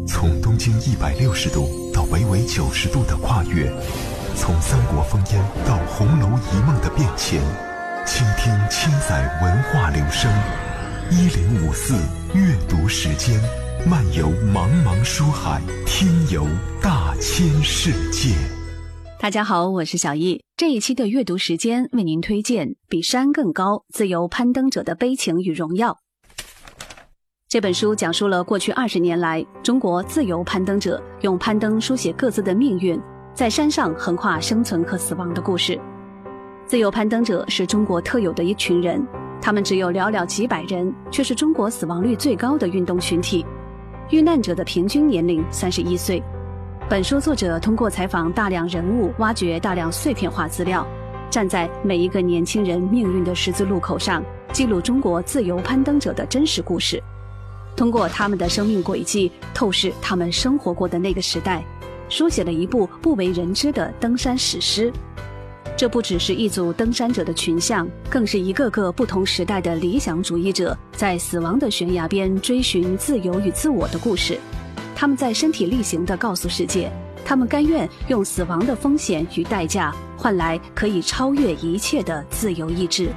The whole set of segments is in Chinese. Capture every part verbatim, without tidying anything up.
从东经一百六十度到北纬九十度的跨越，从三国烽烟到红楼一梦的变迁，倾听千载文化流声。一零五四阅读时间，漫游茫茫书海，听游大千世界。 大家好，我是小易。这一期的阅读时间为您推荐《比山更高：自由攀登者的悲情与荣耀》。这本书讲述了过去二十年来中国自由攀登者用攀登书写各自的命运，在山上横跨生存和死亡的故事。自由攀登者是中国特有的一群人，他们只有寥寥几百人，却是中国死亡率最高的运动群体。遇难者的平均年龄三十一岁。本书作者通过采访大量人物，挖掘大量碎片化资料，站在每一个年轻人命运的十字路口上，记录中国自由攀登者的真实故事。通过他们的生命轨迹，透视他们生活过的那个时代，书写了一部不为人知的登山史诗。这不只是一组登山者的群像，更是一个个不同时代的理想主义者在死亡的悬崖边追寻自由与自我的故事。他们在身体力行地告诉世界，他们甘愿用死亡的风险与代价，换来可以超越一切的自由意志。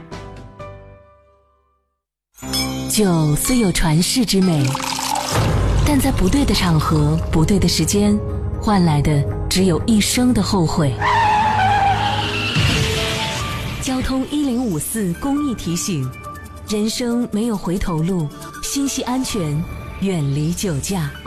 酒虽有传世之美，但在不对的场合、不对的时间，换来的只有一生的后悔。交通一零五四公益提醒：人生没有回头路，心系安全，远离酒驾。